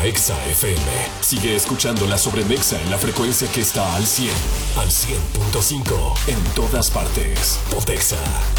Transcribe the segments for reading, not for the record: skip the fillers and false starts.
a Exa FM. Sigue escuchando la Sobremexa en la frecuencia que está al 100, al 100.5, en todas partes. Pontexa.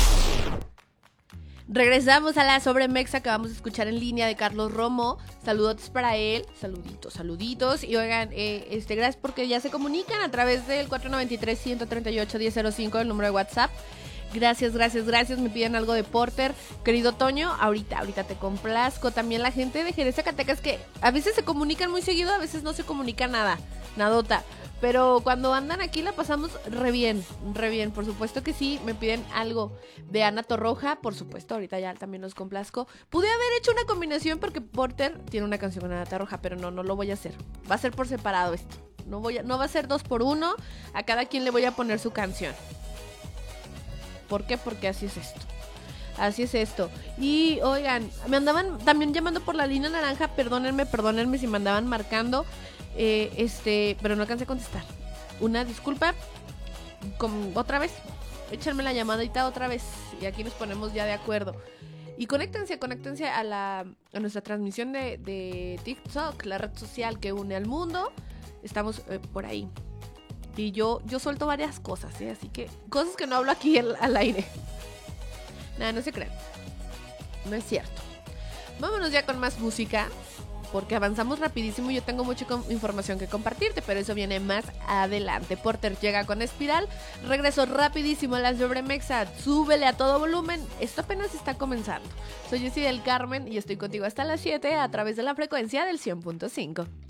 Regresamos a la Sobremexa que vamos a escuchar en línea de Carlos Romo. Saludos para él, saluditos. Y oigan, gracias porque ya se comunican a través del 493-138-1005, el número de WhatsApp. Gracias, me piden algo de Porter. Querido Toño, ahorita te complazco. También la gente de Jerez, Zacatecas, que a veces se comunican muy seguido, a veces no se comunica nadota. Pero cuando andan aquí la pasamos re bien. Por supuesto que sí, me piden algo de Ana Torroja, por supuesto, ahorita ya también los complazco. Pude haber hecho una combinación porque Porter tiene una canción con Ana Torroja, pero no lo voy a hacer. Va a ser por separado esto. No va a ser 2 por 1, a cada quien le voy a poner su canción. ¿Por qué? Porque así es esto. Y oigan, me andaban también llamando por la línea naranja. Perdónenme si me andaban marcando. Pero no alcancé a contestar. Una disculpa. Otra vez. Échenme la llamadita otra vez. Y aquí nos ponemos ya de acuerdo. Y conéctense a nuestra transmisión de TikTok, la red social que une al mundo. Estamos por ahí. Y yo suelto varias cosas, así que cosas que no hablo aquí al aire. Nada, no se crean. No es cierto. Vámonos ya con más música, porque avanzamos rapidísimo y yo tengo mucha información que compartirte, pero eso viene más adelante. Porter llega con Espiral. Regreso rapidísimo a la Sobremexa. Súbele a todo volumen. Esto apenas está comenzando. Soy Jessie del Carmen y estoy contigo hasta las 7 a través de la frecuencia del 100.5.